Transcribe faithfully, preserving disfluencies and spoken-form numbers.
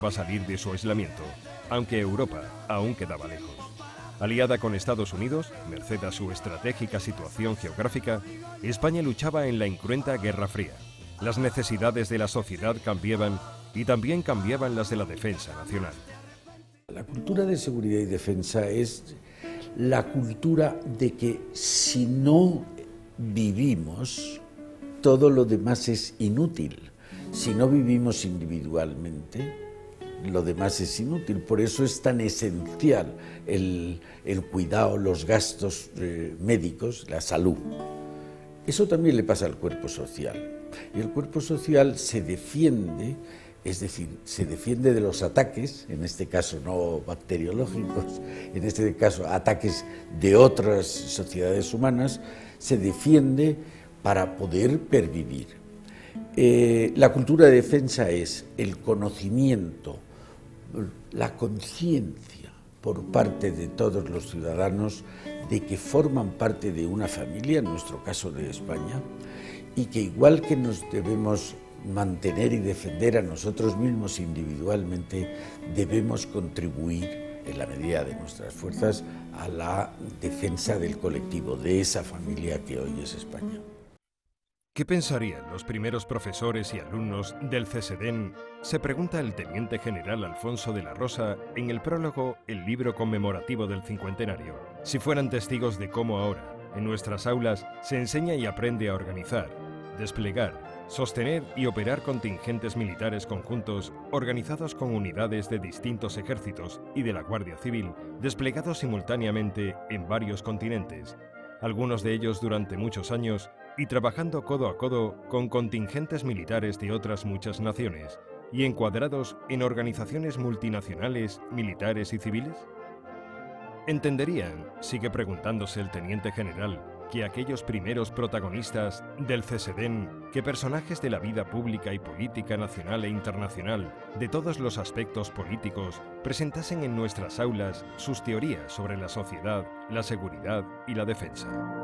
a salir de su aislamiento, aunque Europa aún quedaba lejos. Aliada con Estados Unidos, merced a su estratégica situación geográfica, España luchaba en la incruenta Guerra Fría. Las necesidades de la sociedad cambiaban y también cambiaban las de la defensa nacional. La cultura de seguridad y defensa es la cultura de que si no vivimos, todo lo demás es inútil. Si no vivimos individualmente, lo demás es inútil. Por eso es tan esencial el, el cuidado, los gastos eh, médicos, la salud. Eso también le pasa al cuerpo social. Y el cuerpo social se defiende, es decir, se defiende de los ataques, en este caso no bacteriológicos, en este caso ataques de otras sociedades humanas, se defiende para poder pervivir. Eh, la cultura de defensa es el conocimiento, la conciencia por parte de todos los ciudadanos de que forman parte de una familia, en nuestro caso de España, y que igual que nos debemos mantener y defender a nosotros mismos individualmente, debemos contribuir en la medida de nuestras fuerzas a la defensa del colectivo, de esa familia que hoy es España. ¿Qué pensarían los primeros profesores y alumnos del CESEDEN? Se pregunta el teniente general Alfonso de la Rosa en el prólogo El libro conmemorativo del cincuentenario. Si fueran testigos de cómo ahora, en nuestras aulas, se enseña y aprende a organizar, desplegar, sostener y operar contingentes militares conjuntos organizados con unidades de distintos ejércitos y de la Guardia Civil, desplegados simultáneamente en varios continentes, algunos de ellos durante muchos años, y trabajando codo a codo con contingentes militares de otras muchas naciones y encuadrados en organizaciones multinacionales, militares y civiles? ¿Entenderían, sigue preguntándose el teniente general, que aquellos primeros protagonistas del CESEDEN, que personajes de la vida pública y política nacional e internacional, de todos los aspectos políticos, presentasen en nuestras aulas sus teorías sobre la sociedad, la seguridad y la defensa?